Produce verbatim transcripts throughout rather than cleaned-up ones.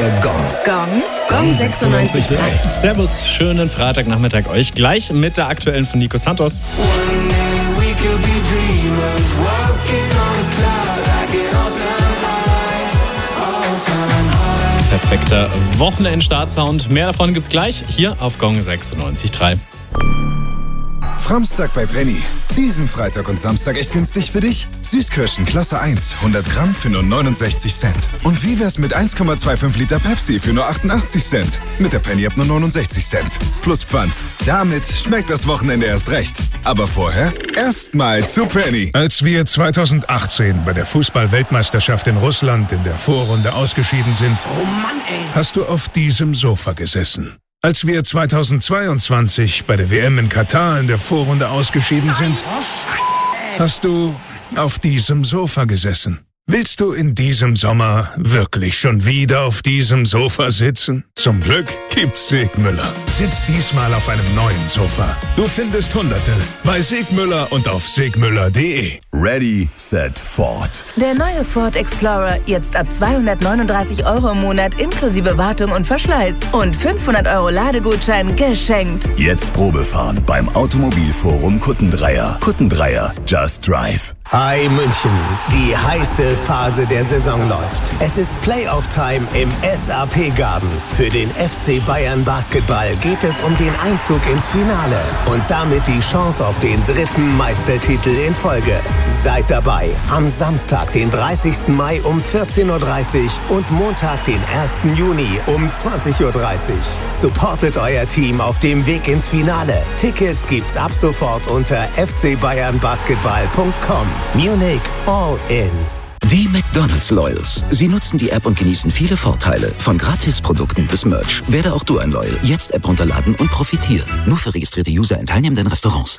Gong. Gong? Gong sechsundneunzig Komma drei. Servus, schönen Freitagnachmittag euch. Gleich mit der aktuellen von Nico Santos. Perfekter Wochenendstartsound. Mehr davon gibt's gleich hier auf Gong sechsundneunzig Komma drei. Framstag bei Penny. Diesen Freitag und Samstag echt günstig für dich? Süßkirschen Klasse eins, hundert Gramm für nur neunundsechzig Cent. Und wie wär's mit eins Komma fünfundzwanzig Liter Pepsi für nur achtundachtzig Cent? Mit der Penny ab nur neunundsechzig Cent. Plus Pfand. Damit schmeckt das Wochenende erst recht. Aber vorher erstmal zu Penny. Als wir zweitausendachtzehn bei der Fußball-Weltmeisterschaft in Russland in der Vorrunde ausgeschieden sind, Oh Mann, ey. hast du auf diesem Sofa gesessen. Als wir zweitausendzweiundzwanzig bei der W M in Katar in der Vorrunde ausgeschieden sind, hast du auf diesem Sofa gesessen. Willst du in diesem Sommer wirklich schon wieder auf diesem Sofa sitzen? Zum Glück gibt's Segmüller. Sitz diesmal auf einem neuen Sofa. Du findest Hunderte bei Segmüller und auf segmüller punkt de. Ready, set, Ford. Der neue Ford Explorer jetzt ab zweihundertneununddreißig Euro im Monat inklusive Wartung und Verschleiß und fünfhundert Euro Ladegutschein geschenkt. Jetzt Probefahren beim Automobilforum Kuttendreier. Kuttendreier, just drive. Hi München, die heiße Phase der Saison läuft. Es ist Playoff-Time im S A P-Garten. Für den F C Bayern Basketball geht es um den Einzug ins Finale und damit die Chance auf den dritten Meistertitel in Folge. Seid dabei am Samstag, den dreißigsten Mai um vierzehn Uhr dreißig und Montag, den ersten Juni um zwanzig Uhr dreißig. Supportet euer Team auf dem Weg ins Finale. Tickets gibt's ab sofort unter f c bayern basketball punkt com. Munich All In. Die McDonald's Loyals. Sie nutzen die App und genießen viele Vorteile. Von Gratisprodukten bis Merch. Werde auch du ein Loyal. Jetzt App runterladen und profitieren. Nur für registrierte User in teilnehmenden Restaurants.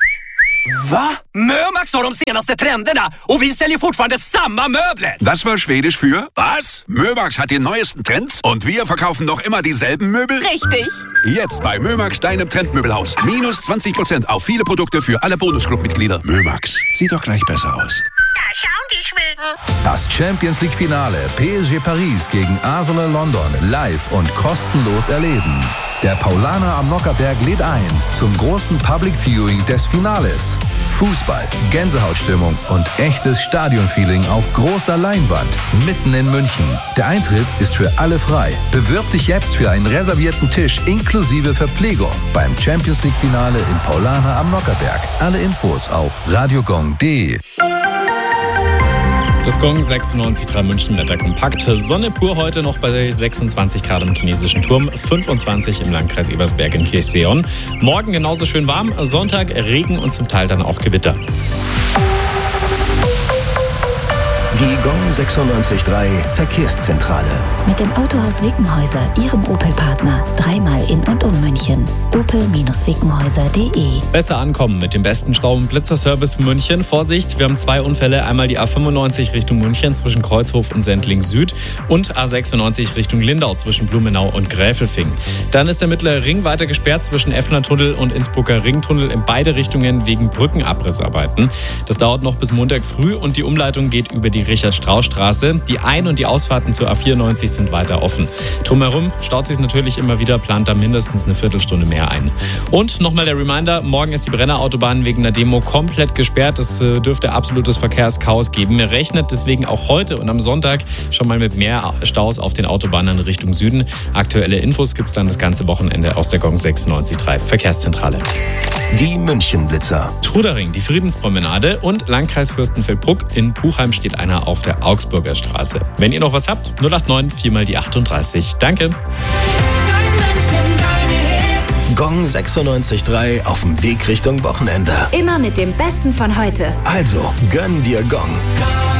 Va? Mömax har de senaste trenderna och vi säljer fortfarande samma möbler. Das war Schwedisch für was? Mömax hat die neuesten Trends und wir verkaufen noch immer dieselben Möbel? Richtig. Jetzt bei Mömax, deinem Trendmöbelhaus. Minus zwanzig Prozent auf viele Produkte für alle Bonusclub-Mitglieder. Mömax, sieht doch gleich besser aus. Da schauen die Schweden. Das Champions League Finale P S G Paris gegen Arsenal London live und kostenlos erleben. Der Paulaner am Nockherberg lädt ein zum großen Public Viewing des Finales. Fußball, Gänsehautstimmung und echtes Stadionfeeling auf großer Leinwand mitten in München. Der Eintritt ist für alle frei. Bewirb dich jetzt für einen reservierten Tisch inklusive Verpflegung beim Champions League Finale im Paulaner am Nockherberg. Alle Infos auf radiogong punkt de. Das Gong sechsundneunzig Komma drei München Wetter kompakt. Sonne pur heute noch bei sechsundzwanzig Grad im chinesischen Turm, fünfundzwanzig im Landkreis Ebersberg in Kirchseeon. Morgen genauso schön warm, Sonntag Regen und zum Teil dann auch Gewitter. Die Gong sechsundneunzig Komma drei Verkehrszentrale. Mit dem Autohaus Wickenhäuser, Ihrem Opel-Partner. Dreimal in und um München. opel wickenhäuser punkt de. Besser ankommen mit dem besten Stau- und Blitzerservice München. Vorsicht, wir haben zwei Unfälle. Einmal die A fünfundneunzig Richtung München zwischen Kreuzhof und Sendling Süd und A sechsundneunzig Richtung Lindau zwischen Blumenau und Gräfelfing. Dann ist der mittlere Ring weiter gesperrt zwischen Effner Tunnel und Innsbrucker Ringtunnel in beide Richtungen wegen Brückenabrissarbeiten. Das dauert noch bis Montag früh und die Umleitung geht über die Richard-Strauß-Straße. Die Ein- und die Ausfahrten zur A vierundneunzig sind weiter offen. Drumherum staut sich natürlich immer wieder, plant da mindestens eine Viertelstunde mehr ein. Und nochmal der Reminder, morgen ist die Brennerautobahn wegen einer Demo komplett gesperrt. Es dürfte absolutes Verkehrschaos geben. Mir rechnet deswegen auch heute und am Sonntag schon mal mit mehr Staus auf den Autobahnen in Richtung Süden. Aktuelle Infos gibt es dann das ganze Wochenende aus der Gong sechsundneunzig Komma drei Verkehrszentrale. Die München-Blitzer. Trudering, die Friedenspromenade und Landkreis Fürstenfeldbruck. In Puchheim steht einer auf der Augsburger Straße. Wenn ihr noch was habt, null acht neun vier mal die achtunddreißig. Danke. Gong sechsundneunzig Komma drei auf dem Weg Richtung Wochenende. Immer mit dem Besten von heute. Also, gönn dir Gong.